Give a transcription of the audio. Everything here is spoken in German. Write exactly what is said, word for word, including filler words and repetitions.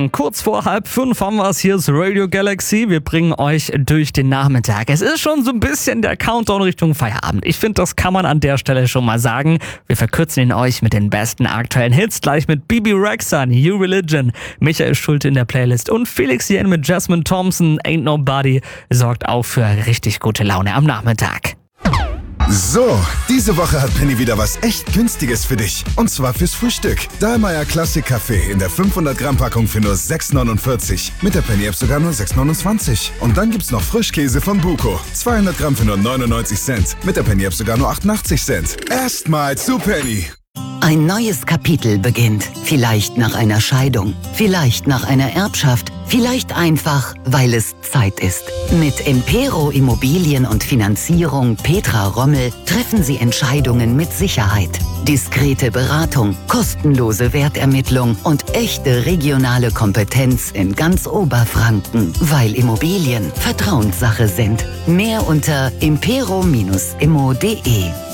Morgen. Kurz vor halb fünf haben wir es. Hier ist Radio Galaxy. Wir bringen euch durch den Nachmittag. Es ist schon so ein bisschen der Countdown Richtung Feierabend. Ich finde, das kann man an der Stelle schon mal sagen. Wir verkürzen ihn euch mit den besten aktuellen Hits. Gleich mit Bibi Rexha, New Religion, Michael Schulte in der Playlist und Felix Jen mit Jasmine Thompson, Ain't Nobody, sorgt auch für richtig gute Laune am Nachmittag. So, diese Woche hat Penny wieder was echt Günstiges für dich. Und zwar fürs Frühstück. Dahlmeier Classic Kaffee in der fünfhundert Gramm Packung für nur sechs neunundvierzig. Mit der Penny App sogar nur sechs neunundzwanzig. Und dann gibt's noch Frischkäse von Buko. zweihundert Gramm für nur neunundneunzig Cent. Mit der Penny App sogar nur achtundachtzig Cent. Erstmal zu Penny. Ein neues Kapitel beginnt. Vielleicht nach einer Scheidung, vielleicht nach einer Erbschaft, vielleicht einfach, weil es Zeit ist. Mit Impero Immobilien und Finanzierung Petra Rommel treffen Sie Entscheidungen mit Sicherheit. Diskrete Beratung, kostenlose Wertermittlung und echte regionale Kompetenz in ganz Oberfranken, weil Immobilien Vertrauenssache sind. Mehr unter impero Bindestrich immo punkt de.